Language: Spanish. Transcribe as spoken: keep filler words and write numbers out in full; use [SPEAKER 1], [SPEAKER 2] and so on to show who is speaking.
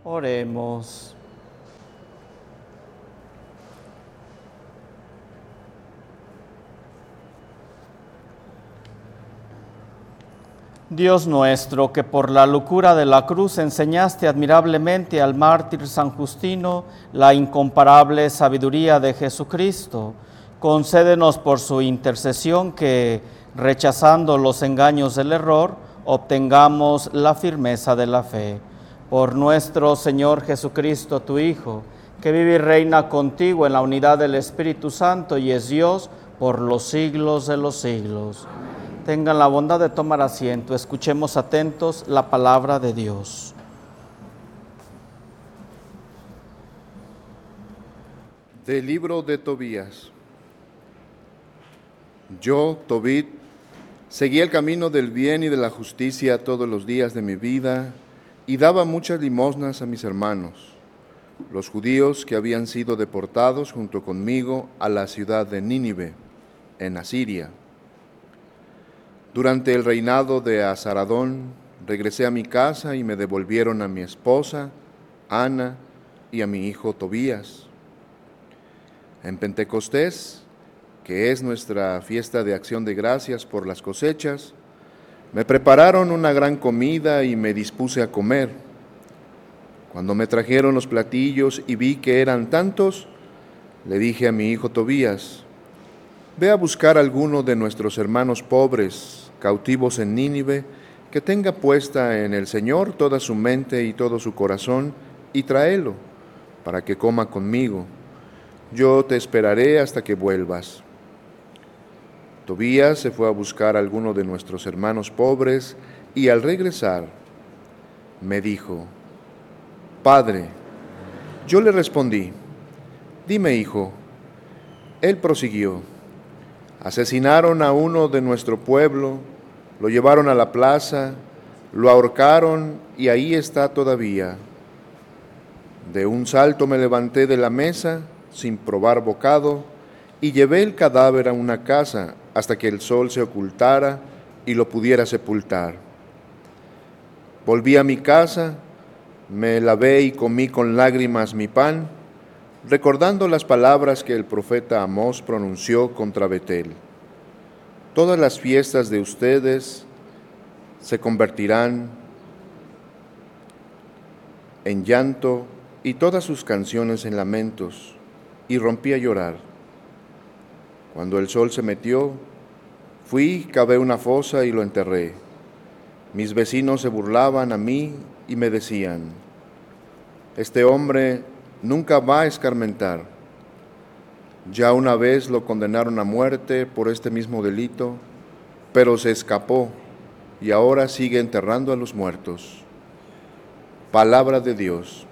[SPEAKER 1] Oremos. Dios nuestro, que por la locura de la cruz enseñaste admirablemente al mártir San Justino la incomparable sabiduría de Jesucristo, concédenos por su intercesión que, rechazando los engaños del error, obtengamos la firmeza de la fe. Por nuestro Señor Jesucristo, tu Hijo, que vive y reina contigo en la unidad del Espíritu Santo y es Dios por los siglos de los siglos. Tengan la bondad de tomar asiento. Escuchemos atentos la palabra de Dios.
[SPEAKER 2] Del libro de Tobías. Yo, Tobit, seguí el camino del bien y de la justicia todos los días de mi vida y daba muchas limosnas a mis hermanos, los judíos que habían sido deportados junto conmigo a la ciudad de Nínive, en Asiria. Durante el reinado de Azaradón, regresé a mi casa y me devolvieron a mi esposa, Ana, y a mi hijo Tobías. En Pentecostés, que es nuestra fiesta de acción de gracias por las cosechas, me prepararon una gran comida y me dispuse a comer. Cuando me trajeron los platillos y vi que eran tantos, le dije a mi hijo Tobías: ve a buscar a alguno de nuestros hermanos pobres, cautivos en Nínive, que tenga puesta en el Señor toda su mente y todo su corazón, y tráelo, para que coma conmigo. Yo te esperaré hasta que vuelvas. Tobías se fue a buscar a alguno de nuestros hermanos pobres, y al regresar, me dijo: Padre. Yo le respondí: dime, hijo. Él prosiguió: asesinaron a uno de nuestro pueblo, lo llevaron a la plaza, lo ahorcaron y ahí está todavía. De un salto me levanté de la mesa, sin probar bocado, y llevé el cadáver a una casa hasta que el sol se ocultara y lo pudiera sepultar. Volví a mi casa, me lavé y comí con lágrimas mi pan, recordando las palabras que el profeta Amós pronunció contra Betel. Todas las fiestas de ustedes se convertirán en llanto y todas sus canciones en lamentos, y rompí a llorar. Cuando el sol se metió, fui, cavé una fosa y lo enterré. Mis vecinos se burlaban a mí y me decían: este hombre nunca va a escarmentar. Ya una vez lo condenaron a muerte por este mismo delito, pero se escapó y ahora sigue enterrando a los muertos. Palabra de Dios.